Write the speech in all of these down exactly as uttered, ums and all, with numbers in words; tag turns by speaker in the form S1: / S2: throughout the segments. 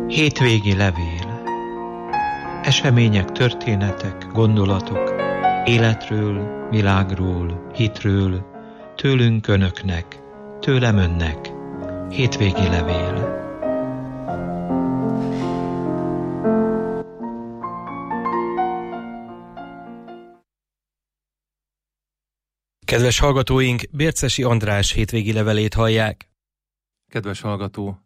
S1: Hétvégi levél. Események, történetek, gondolatok, életről, világról, hitről, tőlünk önöknek, tőlem önnek. Hétvégi levél.
S2: Kedves hallgatóink, Bércesi András hétvégi levelét hallják.
S3: Kedves hallgató!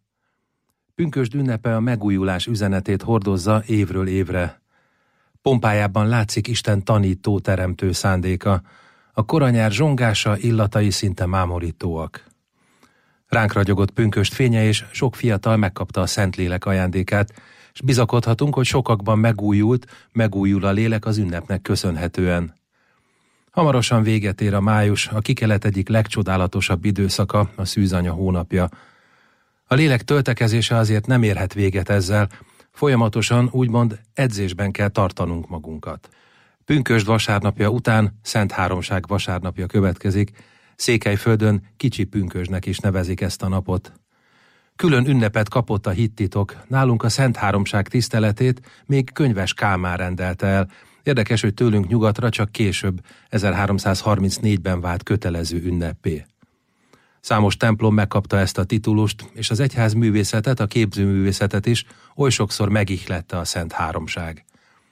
S3: Pünkösd ünnepe a megújulás üzenetét hordozza évről évre. Pompájában látszik Isten tanító, teremtő szándéka. A koranyár zsongása, illatai szinte mámorítóak. Ránk ragyogott pünkösd fénye, és sok fiatal megkapta a Szentlélek ajándékát, és bizakodhatunk, hogy sokakban megújult, megújul a lélek az ünnepnek köszönhetően. Hamarosan véget ér a május, a kikelet egyik legcsodálatosabb időszaka, a szűzanya hónapja. A lélek töltekezése azért nem érhet véget ezzel, folyamatosan úgymond edzésben kell tartanunk magunkat. Pünkösd vasárnapja után Szent Háromság vasárnapja következik, Székelyföldön Kicsi Pünkösdnek is nevezik ezt a napot. Külön ünnepet kapott a hittitok, nálunk a Szent Háromság tiszteletét még Könyves Kálmán rendelte el. Érdekes, hogy tőlünk nyugatra csak később, ezerháromszázharmincnégyben vált kötelező ünneppé. Számos templom megkapta ezt a titulust, és az egyház művészetet, a képzőművészetet is oly sokszor megihlette a Szent Háromság.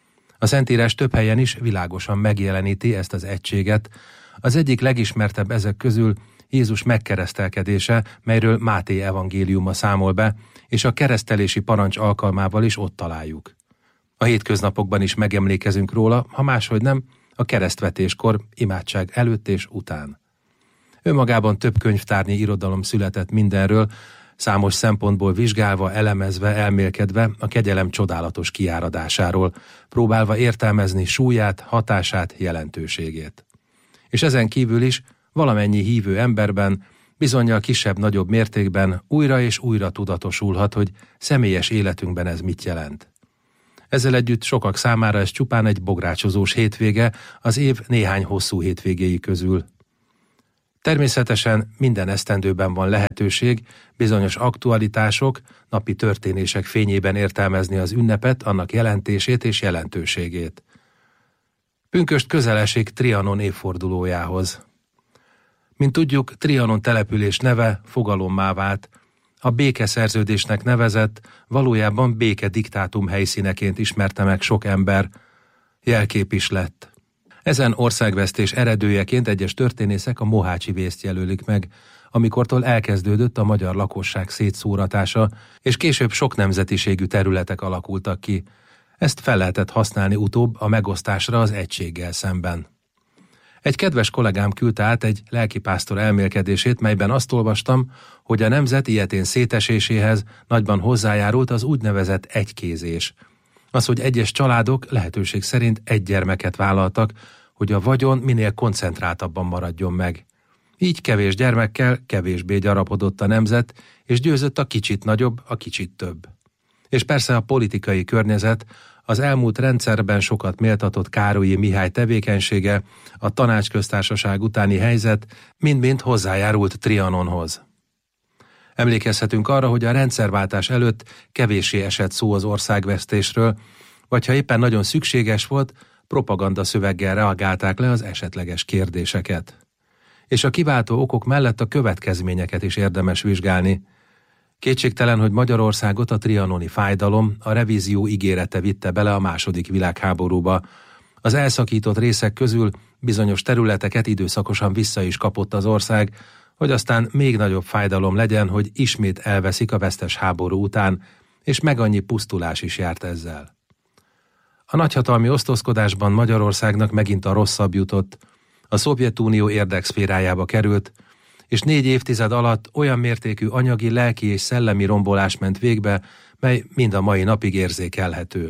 S3: A Szentírás több helyen is világosan megjeleníti ezt az egységet. Az egyik legismertebb ezek közül Jézus megkeresztelkedése, melyről Máté evangéliuma számol be, és a keresztelési parancs alkalmával is ott találjuk. A hétköznapokban is megemlékezünk róla, ha máshogy nem, a keresztvetéskor, imádság előtt és után. Önmagában több könyvtárnyi irodalom született mindenről, számos szempontból vizsgálva, elemezve, elmélkedve a kegyelem csodálatos kiáradásáról, próbálva értelmezni súlyát, hatását, jelentőségét. És ezen kívül is valamennyi hívő emberben, bizonnyal kisebb-nagyobb mértékben újra és újra tudatosulhat, hogy személyes életünkben ez mit jelent. Ezzel együtt sokak számára ez csupán egy bográcsozós hétvége az év néhány hosszú hétvégéi közül. Természetesen minden esztendőben van lehetőség bizonyos aktualitások, napi történések fényében értelmezni az ünnepet, annak jelentését és jelentőségét. Pünkösd közel esik Trianon évfordulójához. Mint tudjuk, Trianon település neve fogalommá vált, a békeszerződésnek nevezett, valójában béke diktátum helyszíneként ismerte meg sok ember, jelkép is lett. Ezen országvesztés eredőjeként egyes történészek a mohácsi vészt jelölik meg, amikortól elkezdődött a magyar lakosság szétszóratása, és később sok nemzetiségű területek alakultak ki. Ezt fel lehetett használni utóbb a megosztásra az egységgel szemben. Egy kedves kollégám küldte át egy lelkipásztor elmélkedését, melyben azt olvastam, hogy a nemzet ilyetén széteséséhez nagyban hozzájárult az úgynevezett egykézés. Az, hogy egyes családok lehetőség szerint egy gyermeket vállaltak, hogy a vagyon minél koncentráltabban maradjon meg. Így kevés gyermekkel kevésbé gyarapodott a nemzet, és győzött a kicsit nagyobb, a kicsit több. És persze a politikai környezet, az elmúlt rendszerben sokat méltatott Károlyi Mihály tevékenysége, a tanácsköztársaság utáni helyzet mind-mind hozzájárult Trianonhoz. Emlékezhetünk arra, hogy a rendszerváltás előtt kevéssé esett szó az országvesztésről, vagy ha éppen nagyon szükséges volt, propaganda szöveggel reagálták le az esetleges kérdéseket. És a kiváltó okok mellett a következményeket is érdemes vizsgálni. Kétségtelen, hogy Magyarországot a trianoni fájdalom, a revízió ígérete vitte bele a második világháborúba. Az elszakított részek közül bizonyos területeket időszakosan vissza is kapott az ország, hogy aztán még nagyobb fájdalom legyen, hogy ismét elveszik a vesztes háború után, és meg annyi pusztulás is járt ezzel. A nagyhatalmi osztozkodásban Magyarországnak megint a rosszabb jutott, a Szovjetunió érdekszférájába került, és négy évtized alatt olyan mértékű anyagi, lelki és szellemi rombolás ment végbe, mely mind a mai napig érzékelhető.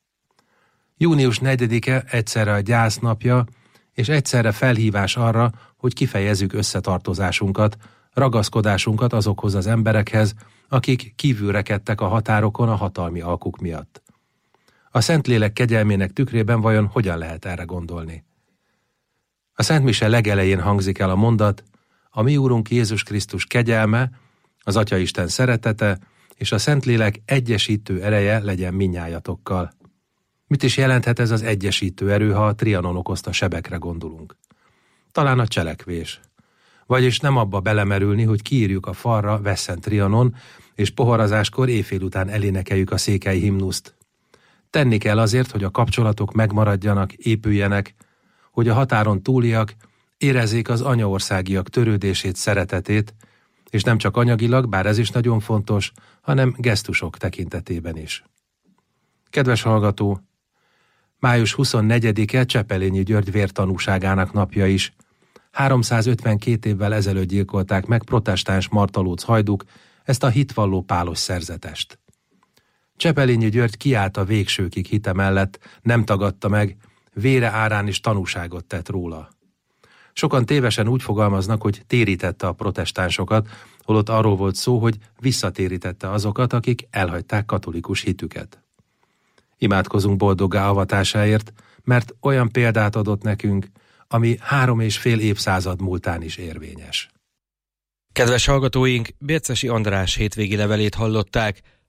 S3: június negyedike egyszerre a gyász napja, és egyszerre felhívás arra, hogy kifejezzük összetartozásunkat, ragaszkodásunkat azokhoz az emberekhez, akik kívül rekedtek a határokon a hatalmi alkuk miatt. A Szentlélek kegyelmének tükrében vajon hogyan lehet erre gondolni? A Szentmise legelején hangzik el a mondat: a mi Úrunk Jézus Krisztus kegyelme, az Atyaisten szeretete, és a Szentlélek egyesítő ereje legyen mindnyájatokkal. Mit is jelenthet ez az egyesítő erő, ha a Trianon okozta sebekre gondolunk? Talán a cselekvés. Vagyis nem abba belemerülni, hogy kiírjuk a falra Vesszen Trianon, és poharazáskor éjfél után elénekeljük a székely himnuszt. Tenni kell azért, hogy a kapcsolatok megmaradjanak, épüljenek, hogy a határon túliak érezzék az anyaországiak törődését, szeretetét, és nem csak anyagilag, bár ez is nagyon fontos, hanem gesztusok tekintetében is. Kedves hallgató, május huszonnegyedike Csepelényi György vértanúságának napja is. háromszázötvenkét évvel ezelőtt gyilkolták meg protestáns Martalóc hajduk ezt a hitvalló pálos szerzetest. Csepelényi György kiállt a végsőkig hite mellett, nem tagadta meg, vére árán is tanúságot tett róla. Sokan tévesen úgy fogalmaznak, hogy térítette a protestánsokat, holott arról volt szó, hogy visszatérítette azokat, akik elhagyták katolikus hitüket. Imádkozunk boldoggá avatásáért, mert olyan példát adott nekünk, ami három és fél évszázad múltán is érvényes.
S2: Kedves hallgatóink, Bércesi András hétvégi levelét hallották,